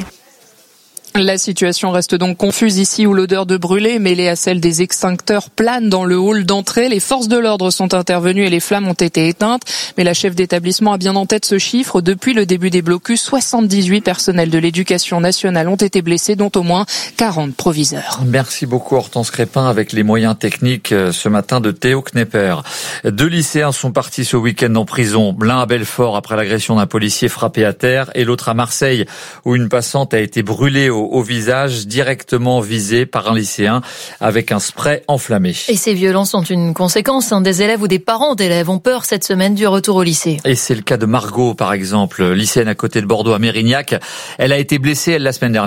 La situation reste donc confuse ici où l'odeur de brûlé mêlée à celle des extincteurs plane dans le hall d'entrée. Les forces de l'ordre sont intervenues et les flammes ont été éteintes. Mais la chef d'établissement a bien en tête ce chiffre. Depuis le début des blocus, 78 personnels de l'éducation nationale ont été blessés, dont au moins 40 proviseurs. Merci beaucoup Hortense Crépin avec les moyens techniques ce matin de Théo Knepper. 2 lycéens sont partis ce week-end en prison. L'un à Belfort après l'agression d'un policier frappé à terre et l'autre à Marseille où une passante a été brûlée au visage, directement visé par un lycéen avec un spray enflammé. Et ces violences ont une conséquence. Des élèves ou des parents d'élèves ont peur cette semaine du retour au lycée. Et c'est le cas de Margot, par exemple, lycéenne à côté de Bordeaux à Mérignac. Elle a été blessée, la semaine dernière.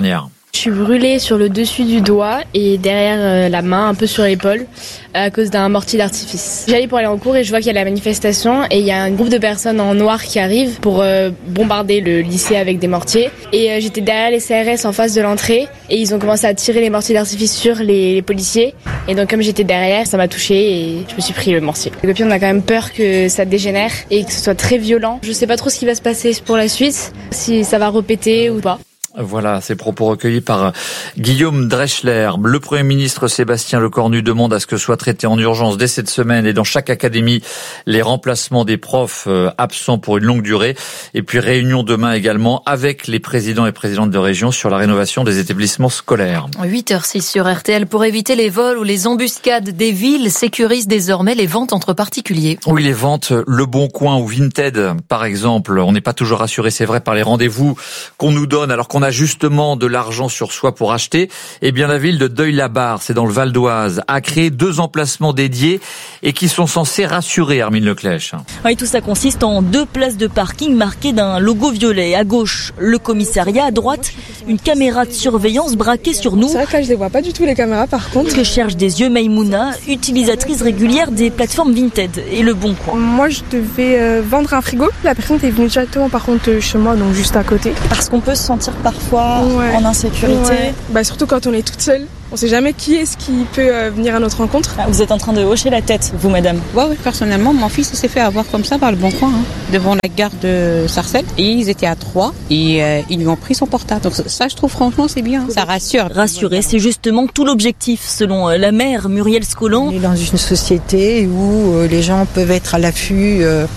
Je suis brûlée sur le dessus du doigt et derrière la main, un peu sur l'épaule, à cause d'un mortier d'artifice. J'allais pour aller en cours et je vois qu'il y a la manifestation et il y a un groupe de personnes en noir qui arrivent pour bombarder le lycée avec des mortiers. Et j'étais derrière les CRS en face de l'entrée et ils ont commencé à tirer les mortiers d'artifice sur les policiers. Et donc comme j'étais derrière, ça m'a touchée et je me suis pris le mortier. Et depuis on a quand même peur que ça dégénère et que ce soit très violent. Je sais pas trop ce qui va se passer pour la suite, si ça va répéter ou pas. Voilà, ces propos recueillis par Guillaume Dreschler. Le Premier ministre Sébastien Lecornu demande à ce que soient traités en urgence dès cette semaine et dans chaque académie les remplacements des profs absents pour une longue durée. Et puis réunion demain également avec les présidents et présidentes de région sur la rénovation des établissements scolaires. 8h06 sur RTL. Pour éviter les vols ou les embuscades, des villes sécurisent désormais les ventes entre particuliers. Oui, les ventes, Le Bon Coin ou Vinted par exemple. On n'est pas toujours rassuré, c'est vrai, par les rendez-vous qu'on nous donne alors qu'on a justement de l'argent sur soi pour acheter. Eh bien, la ville de Deuil-la-Barre, c'est dans le Val d'Oise, a créé 2 emplacements dédiés et qui sont censés rassurer, Armine Leclèche. Oui, tout ça consiste en 2 places de parking marquées d'un logo violet. À gauche, le commissariat. À droite, une caméra de surveillance braquée sur nous. C'est vrai que là, je les vois pas du tout, les caméras, par contre. Que cherche des yeux Maïmouna, utilisatrice régulière des plateformes Vinted et Le Bon Coin. Moi, je devais vendre un frigo. La personne est venue directement, par contre, chez moi, donc juste à côté. Parce qu'on peut se sentir parfois en insécurité. Ouais. Surtout quand on est toute seule. On sait jamais qui est-ce qui peut venir à notre rencontre. Vous êtes en train de hocher la tête, vous, madame. Oui, personnellement, mon fils s'est fait avoir comme ça par Le Bon Coin, devant la gare de Sarcelles. Et ils étaient à 3 et ils lui ont pris son portable. Donc ça, je trouve franchement, c'est bien. Ça rassure. Rassurer, c'est justement tout l'objectif, selon la maire Muriel Scolan. On est dans une société où les gens peuvent être à l'affût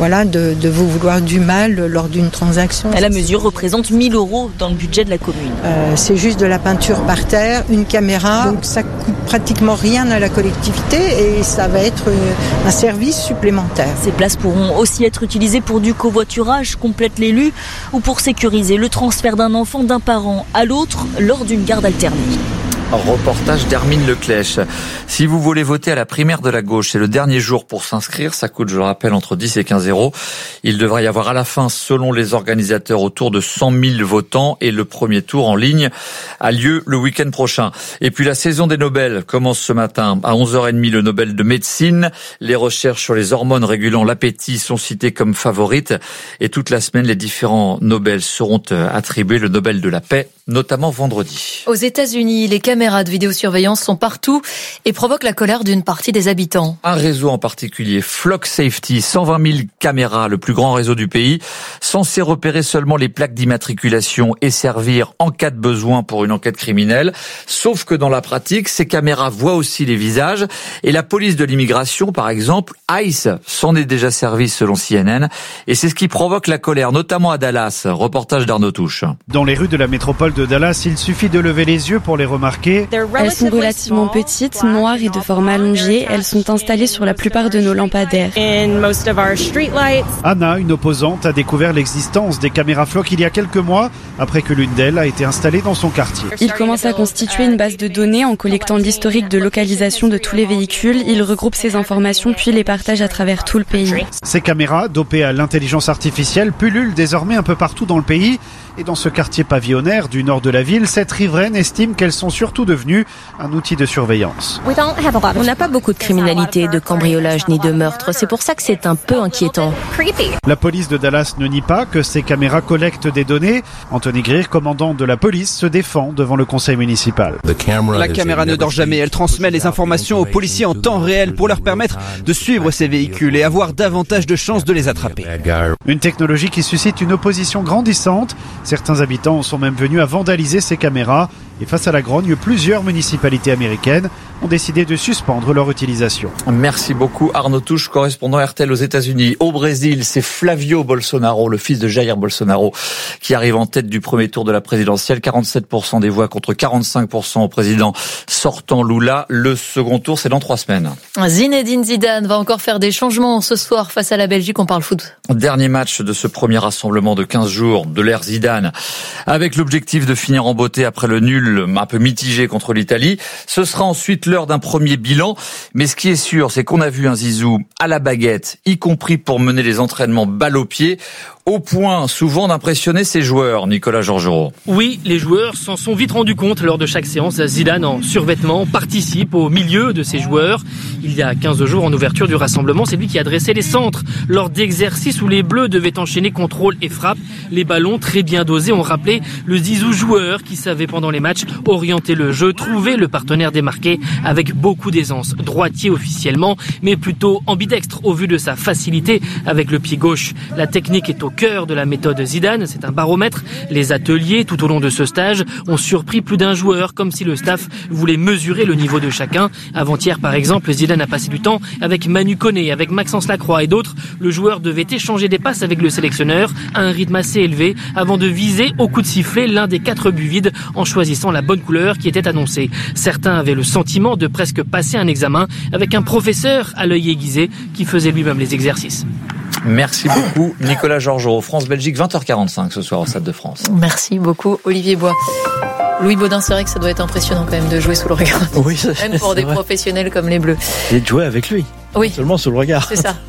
de vous vouloir du mal lors d'une transaction. La mesure représente 1 000 € dans le budget de la commune. C'est juste de la peinture par terre, une caméra. Donc ça coûte pratiquement rien à la collectivité et ça va être un service supplémentaire. Ces places pourront aussi être utilisées pour du covoiturage, complète l'élu, ou pour sécuriser le transfert d'un enfant d'un parent à l'autre lors d'une garde alternée. Reportage d'Hermine Leclèche. Si vous voulez voter à la primaire de la gauche, c'est le dernier jour pour s'inscrire. Ça coûte, je le rappelle, entre 10 et 15 €. Il devrait y avoir à la fin, selon les organisateurs, autour de 100 000 votants et le premier tour en ligne a lieu le week-end prochain. Et puis la saison des Nobel commence ce matin. À 11h30, le Nobel de médecine. Les recherches sur les hormones régulant l'appétit sont citées comme favorites. Et toute la semaine, les différents Nobel seront attribués. Le Nobel de la paix, notamment vendredi. Aux États-Unis, les caméras de vidéosurveillance sont partout et provoquent la colère d'une partie des habitants. Un réseau en particulier, Flock Safety, 120 000 caméras, le plus grand réseau du pays, censé repérer seulement les plaques d'immatriculation et servir en cas de besoin pour une enquête criminelle. Sauf que dans la pratique, ces caméras voient aussi les visages et la police de l'immigration, par exemple, ICE, s'en est déjà servi selon CNN. Et c'est ce qui provoque la colère, notamment à Dallas. Reportage d'Arnaud Touche. Dans les rues de la métropole de Dallas, il suffit de lever les yeux pour les remarquer. Elles sont relativement petites, noires et de forme allongée. Elles sont installées sur la plupart de nos lampadaires. Anna, une opposante, a découvert l'existence des caméras Flock il y a quelques mois, après que l'une d'elles a été installée dans son quartier. Ils commencent à constituer une base de données en collectant l'historique de localisation de tous les véhicules. Ils regroupent ces informations puis les partagent à travers tout le pays. Ces caméras, dopées à l'intelligence artificielle, pullulent désormais un peu partout dans le pays. Et dans ce quartier pavillonnaire du nord de la ville, cette riveraine estime qu'elles sont surtout devenues un outil de surveillance. On n'a pas beaucoup de criminalité, de cambriolage ni de meurtre. C'est pour ça que c'est un peu inquiétant. La police de Dallas ne nie pas que ces caméras collectent des données. Anthony Greer, commandant de la police, se défend devant le conseil municipal. La caméra ne dort jamais. Elle transmet les informations aux policiers en temps réel pour leur permettre de suivre ces véhicules et avoir davantage de chances de les attraper. Une technologie qui suscite une opposition grandissante. Certains habitants sont même venus à vandaliser ces caméras. Et face à la grogne, plusieurs municipalités américaines ont décidé de suspendre leur utilisation. Merci beaucoup Arnaud Touche, correspondant RTL aux États-Unis. Au Brésil, c'est Flavio Bolsonaro, le fils de Jair Bolsonaro, qui arrive en tête du premier tour de la présidentielle. 47% des voix contre 45% au président sortant Lula. Le second tour, c'est dans 3 semaines. Zinedine Zidane va encore faire des changements ce soir face à la Belgique. On parle foot. Dernier match de ce premier rassemblement de 15 jours de l'ère Zidane, avec l'objectif de finir en beauté après le nul un peu mitigé contre l'Italie. Ce sera ensuite l'heure d'un premier bilan. Mais ce qui est sûr, c'est qu'on a vu un Zizou à la baguette, y compris pour mener les entraînements balle au pied. au point souvent d'impressionner ses joueurs, Nicolas Georgerot. Oui, les joueurs s'en sont vite rendus compte lors de chaque séance. Zidane, en survêtement, participe au milieu de ses joueurs. Il y a 15 jours, en ouverture du rassemblement, c'est lui qui a dressé les centres lors d'exercices où les Bleus devaient enchaîner contrôle et frappe. Les ballons très bien dosés ont rappelé le Zizou joueur qui savait pendant les matchs orienter le jeu, trouver le partenaire démarqué avec beaucoup d'aisance. Droitier officiellement, mais plutôt ambidextre au vu de sa facilité avec le pied gauche. La technique est au cœur de la méthode Zidane, c'est un baromètre. Les ateliers tout au long de ce stage ont surpris plus d'un joueur, comme si le staff voulait mesurer le niveau de chacun. Avant-hier, par exemple, Zidane a passé du temps avec Manu Koné, avec Maxence Lacroix et d'autres. Le joueur devait échanger des passes avec le sélectionneur à un rythme assez élevé avant de viser au coup de sifflet l'un des 4 buts vides en choisissant la bonne couleur qui était annoncée. Certains avaient le sentiment de presque passer un examen avec un professeur à l'œil aiguisé qui faisait lui-même les exercices. Merci beaucoup Nicolas Georgerot. France-Belgique, 20h45 ce soir au Stade de France. Merci beaucoup Olivier Bois. Louis Baudin, c'est vrai que ça doit être impressionnant quand même de jouer sous le regard. Oui, même pour des professionnels comme les Bleus. Et de jouer avec lui. Oui. Seulement sous le regard. C'est ça.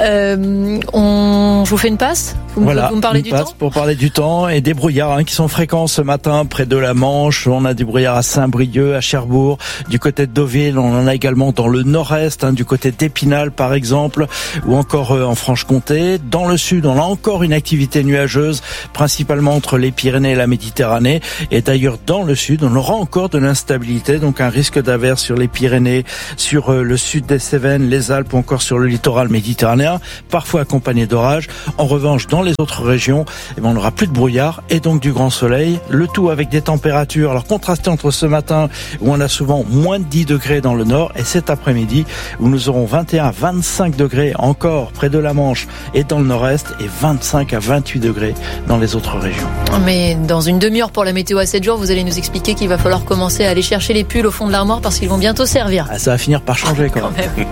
Je vous fais une passe. Vous me parlez du temps. Pour parler du temps et des brouillards qui sont fréquents ce matin près de la Manche. On a des brouillards à Saint-Brieuc, à Cherbourg, du côté de Deauville. On en a également dans le nord-est, du côté d'Épinal par exemple, ou encore en Franche-Comté. Dans le sud, on a encore une activité nuageuse, principalement entre les Pyrénées et la Méditerranée. Et d'ailleurs, dans le sud, on aura encore de l'instabilité, donc un risque d'averse sur les Pyrénées, sur le sud des Cévennes, les Alpes ou encore sur le littoral méditerranéen, parfois accompagné d'orages. En revanche, dans les autres régions, on n'aura plus de brouillard et donc du grand soleil. Le tout avec des températures, alors contrastées entre ce matin où on a souvent moins de 10 degrés dans le nord et cet après-midi où nous aurons 21 à 25 degrés encore près de la Manche et dans le nord-est et 25 à 28 degrés dans les autres régions. Mais dans une demi-heure pour la météo à 7 jours, vous allez nous expliquer qu'il va falloir commencer à aller chercher les pulls au fond de l'armoire parce qu'ils vont bientôt servir. Ça va finir par changer quand même.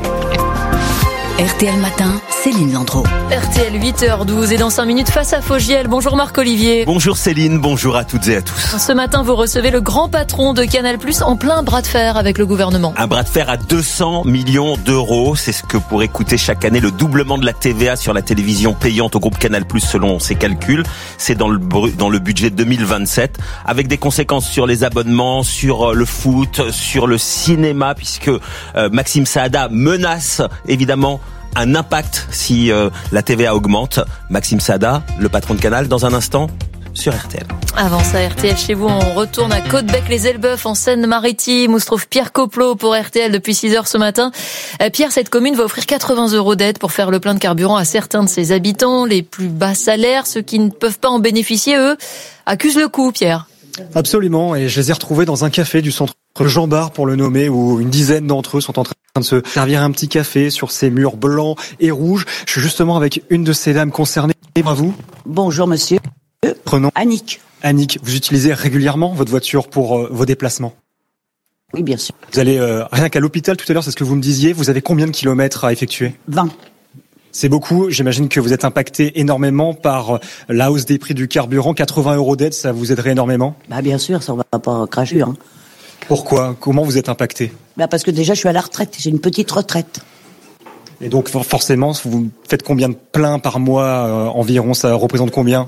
RTL Matin, Céline Landreau. RTL 8h12 et dans 5 minutes face à Fogiel. Bonjour Marc-Olivier. Bonjour Céline, bonjour à toutes et à tous. Ce matin, vous recevez le grand patron de Canal+, en plein bras de fer avec le gouvernement. Un bras de fer à 200 millions d'euros. C'est ce que pourrait coûter chaque année le doublement de la TVA sur la télévision payante au groupe Canal+, selon ses calculs. C'est dans le budget 2027, avec des conséquences sur les abonnements, sur le foot, sur le cinéma, puisque Maxime Saada menace évidemment un impact si la TVA augmente. Maxime Saada, le patron de Canal, dans un instant sur RTL. Avant ça, RTL chez vous, on retourne à Côte-Bec-les-Elbeuf en Seine-Maritime où se trouve Pierre Coplot pour RTL depuis 6h ce matin. Pierre, cette commune va offrir 80 € d'aide pour faire le plein de carburant à certains de ses habitants, les plus bas salaires, ceux qui ne peuvent pas en bénéficier, eux, accusent le coup, Pierre. Absolument, et je les ai retrouvés dans un café du centre Jean Bart pour le nommer, où une dizaine d'entre eux sont en train de se servir un petit café sur ces murs blancs et rouges. Je suis justement avec une de ces dames concernées. Et à vous. Bonjour monsieur. Prénom Annick. Annick, vous utilisez régulièrement votre voiture pour vos déplacements? Oui, bien sûr. Vous allez rien qu'à l'hôpital tout à l'heure, c'est ce que vous me disiez. Vous avez combien de kilomètres à effectuer? 20. C'est beaucoup. J'imagine que vous êtes impacté énormément par la hausse des prix du carburant. 80 € d'aide, ça vous aiderait énormément? Bah bien sûr, ça va pas cracher. Pourquoi? Comment vous êtes impacté? Parce que déjà, je suis à la retraite. J'ai une petite retraite. Et donc, forcément, vous faites combien de pleins par mois environ? Ça représente combien?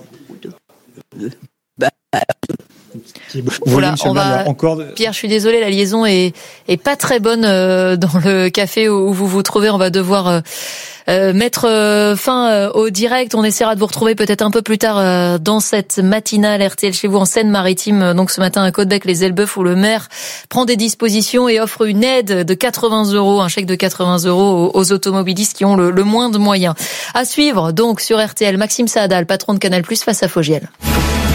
Voilà, Pierre, je suis désolée, la liaison est pas très bonne dans le café où vous vous trouvez. On va devoir mettre fin au direct. On essaiera de vous retrouver peut-être un peu plus tard dans cette matinale RTL chez vous en Seine-Maritime. Donc ce matin à Côte-Bec-les-Elbeuf où le maire prend des dispositions et offre une aide de 80 €, un chèque de 80 € aux automobilistes qui ont le moins de moyens. À suivre donc sur RTL, Maxime Saada, le patron de Canal+ face à Fogiel.